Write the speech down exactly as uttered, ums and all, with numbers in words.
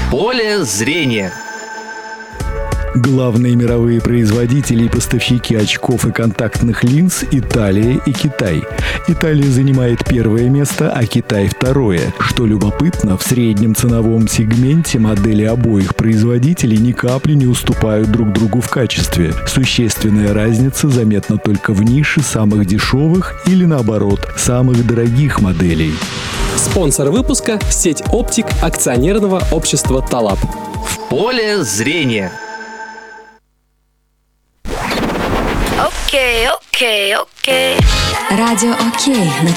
поле зрения. Главные мировые производители и поставщики очков и контактных линз – Италия и Китай. Италия занимает первое место, а Китай – второе. Что любопытно, в среднем ценовом сегменте модели обоих производителей ни капли не уступают друг другу в качестве. Существенная разница заметна только в нише самых дешевых или, наоборот, самых дорогих моделей. Спонсор выпуска – сеть оптик акционерного общества «Талаб». В поле зрения. Окей, окей, окей. Радио «Окей».